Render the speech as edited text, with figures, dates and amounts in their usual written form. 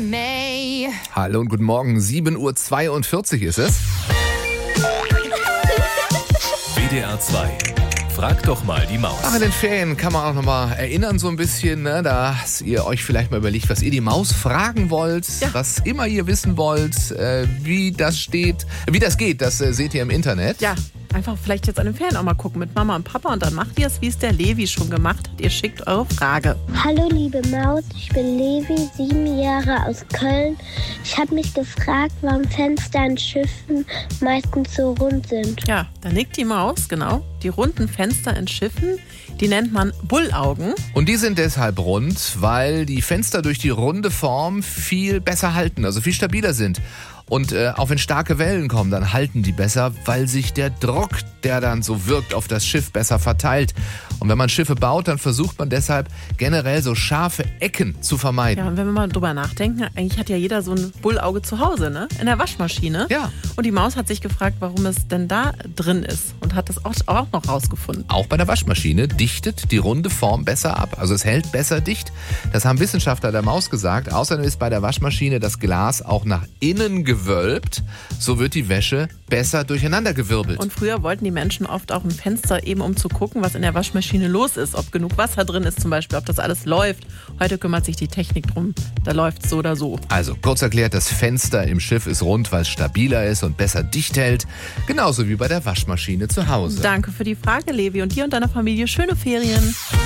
May. Hallo und guten Morgen, 7:42 Uhr ist es. WDR 2. Frag doch mal die Maus. Ach, in den Ferien kann man auch nochmal erinnern so ein bisschen, ne, dass ihr euch vielleicht mal überlegt, was ihr die Maus fragen wollt, was immer ihr wissen wollt, wie das geht, das seht ihr im Internet. Ja, einfach vielleicht jetzt an den Ferien auch mal gucken mit Mama und Papa und dann macht ihr es, wie es der Levi schon gemacht hat. Ihr schickt eure Frage. Hallo liebe Maus, ich bin Levi, 7 Jahre aus Köln. Ich habe mich gefragt, warum Fenster an Schiffen meistens so rund sind. Ja, da nickt die Maus, genau. Die runden Fenster in Schiffen, die nennt man Bullaugen. Und die sind deshalb rund, weil die Fenster durch die runde Form viel besser halten, also viel stabiler sind. Und auch wenn starke Wellen kommen, dann halten die besser, weil sich der Druck, der dann so wirkt, auf das Schiff besser verteilt. Und wenn man Schiffe baut, dann versucht man deshalb generell so scharfe Ecken zu vermeiden. Ja, und wenn wir mal drüber nachdenken, eigentlich hat ja jeder so ein Bullauge zu Hause, ne? In der Waschmaschine. Ja. Und die Maus hat sich gefragt, warum es denn da drin ist und hat das auch noch rausgefunden. Auch bei der Waschmaschine dichtet die runde Form besser ab. Also es hält besser dicht. Das haben Wissenschaftler der Maus gesagt. Außerdem ist bei der Waschmaschine das Glas auch nach innen gewölbt. So wird die Wäsche besser durcheinandergewirbelt. Und früher wollten die Menschen oft auch ein Fenster, eben um zu gucken, was in der Waschmaschine los ist. Ob genug Wasser drin ist zum Beispiel, ob das alles läuft. Heute kümmert sich die Technik drum. Da läuft es so oder so. Also kurz erklärt, das Fenster im Schiff ist rund, weil es stabiler ist und besser dicht hält. Genauso wie bei der Waschmaschine zu Hause. Danke für die Frage, Levi. Und dir und deiner Familie schöne Ferien.